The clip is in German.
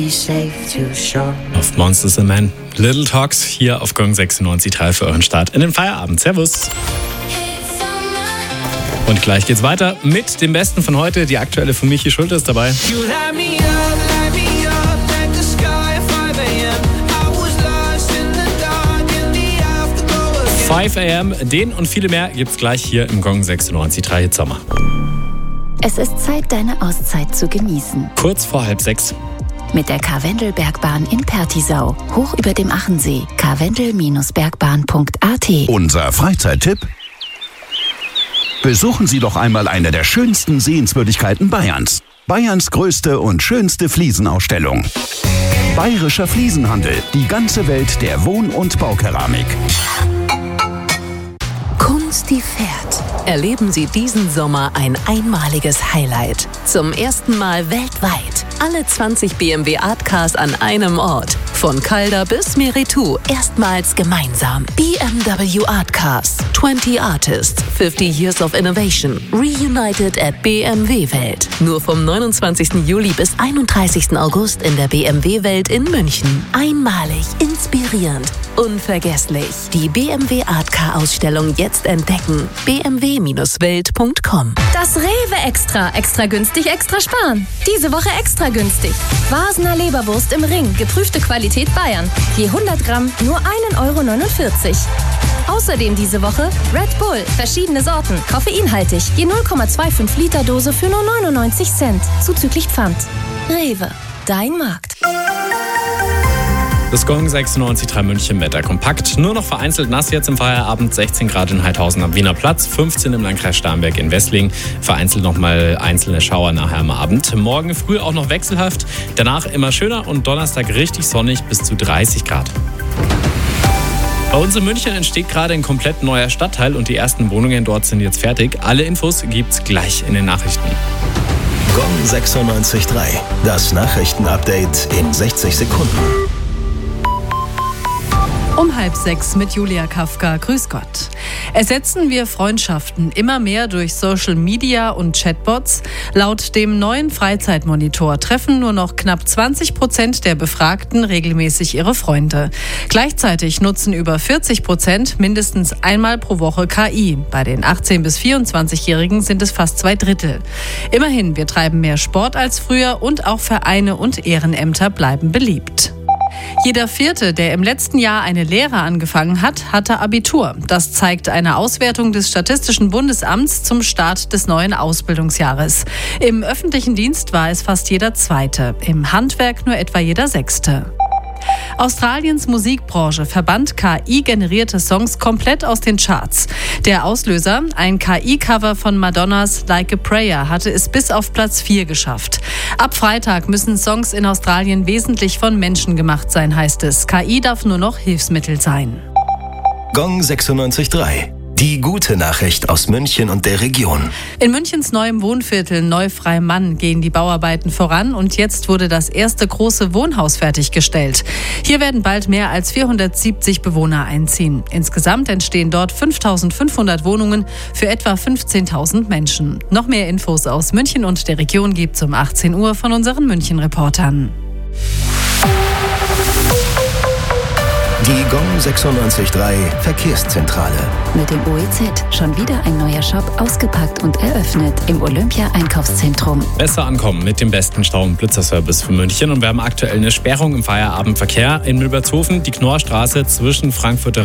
Auf Monsters and Men, Little Talks hier auf Gong 96.3 für euren Start in den Feierabend. Servus. Und gleich geht's weiter mit dem Besten von heute. Die aktuelle von Michi Schulte ist dabei. 5 AM, den und viele mehr gibt's gleich hier im Gong 96.3 Hit Sommer. Es ist Zeit, deine Auszeit zu genießen. Kurz vor 5:30. Mit der Karwendel-Bergbahn in Pertisau, hoch über dem Achensee. karwendel-bergbahn.at. Unser Freizeittipp? Besuchen Sie doch einmal eine der schönsten Sehenswürdigkeiten Bayerns. Bayerns größte und schönste Fliesenausstellung. Bayerischer Fliesenhandel, die ganze Welt der Wohn- und Baukeramik. Kunst, die fährt. Erleben Sie diesen Sommer ein einmaliges Highlight. Zum ersten Mal weltweit. Alle 20 BMW Art Cars an einem Ort. Von Calder bis Meritou. Erstmals gemeinsam. BMW Art Cars. 20 Artists. 50 Years of Innovation. Reunited at BMW Welt. Nur vom 29. Juli bis 31. August in der BMW Welt in München. Einmalig, inspirierend, unvergesslich. Die BMW Art Car Ausstellung jetzt entdecken. bmw-welt.com. Das Rewe Extra. Extra günstig, extra sparen. Diese Woche extra günstig. Vasener Leberwurst im Ring. Geprüfte Qualität Bayern. Je 100 Gramm nur 1,49 €. Außerdem diese Woche Red Bull. Verschiedene Sorten. Koffeinhaltig. Je 0,25 Liter Dose für nur 99 Cent. Zuzüglich Pfand. Rewe. Dein Markt. Das Gong 96.3 München Wetter kompakt. Nur noch vereinzelt nass jetzt im Feierabend. 16 Grad in Heidhausen am Wiener Platz, 15 im Landkreis Starnberg in Wesslingen. Vereinzelt nochmal einzelne Schauer nachher am Abend. Morgen früh auch noch wechselhaft. Danach immer schöner und Donnerstag richtig sonnig bis zu 30 Grad. Bei uns in München entsteht gerade ein komplett neuer Stadtteil und die ersten Wohnungen dort sind jetzt fertig. Alle Infos gibt's gleich in den Nachrichten. Gong 96.3, das Nachrichtenupdate in 60 Sekunden. Um 5:30 mit Julia Kafka. Grüß Gott. Ersetzen wir Freundschaften immer mehr durch Social Media und Chatbots? Laut dem neuen Freizeitmonitor treffen nur noch knapp 20% der Befragten regelmäßig ihre Freunde. Gleichzeitig nutzen über 40% mindestens einmal pro Woche KI. Bei den 18- bis 24-Jährigen sind es fast 2/3. Immerhin, wir treiben mehr Sport als früher und auch Vereine und Ehrenämter bleiben beliebt. Jeder Vierte, der im letzten Jahr eine Lehre angefangen hat, hatte Abitur. Das zeigt eine Auswertung des Statistischen Bundesamts zum Start des neuen Ausbildungsjahres. Im öffentlichen Dienst war es fast jeder Zweite, im Handwerk nur etwa jeder Sechste. Australiens Musikbranche verbannt KI-generierte Songs komplett aus den Charts. Der Auslöser, ein KI-Cover von Madonnas Like a Prayer, hatte es bis auf Platz 4 geschafft. Ab Freitag müssen Songs in Australien wesentlich von Menschen gemacht sein, heißt es. KI darf nur noch Hilfsmittel sein. Gong 96.3. Die gute Nachricht aus München und der Region. In Münchens neuem Wohnviertel Neufreimann gehen die Bauarbeiten voran und jetzt wurde das erste große Wohnhaus fertiggestellt. Hier werden bald mehr als 470 Bewohner einziehen. Insgesamt entstehen dort 5.500 Wohnungen für etwa 15.000 Menschen. Noch mehr Infos aus München und der Region gibt's um 18 Uhr von unseren München-Reportern. Die Gong 96.3 Verkehrszentrale. Mit dem OEZ schon wieder ein neuer Shop ausgepackt und eröffnet im Olympia-Einkaufszentrum. Besser ankommen mit dem besten Stau- und Blitzerservice für München. Und wir haben aktuell eine Sperrung im Feierabendverkehr in Milbertshofen, die Knorrstraße zwischen Frankfurter